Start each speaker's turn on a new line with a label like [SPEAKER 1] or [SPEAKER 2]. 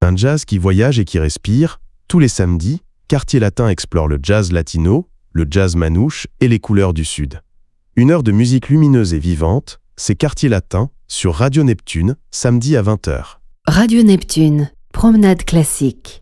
[SPEAKER 1] Un jazz qui voyage et qui respire. Tous les samedis, Quartier Latin explore le jazz latino, le jazz manouche et les couleurs du Sud. Une heure de musique lumineuse et vivante, c'est Quartier Latin sur Radio Neptune, samedi à 20h.
[SPEAKER 2] Radio Neptune, promenade classique.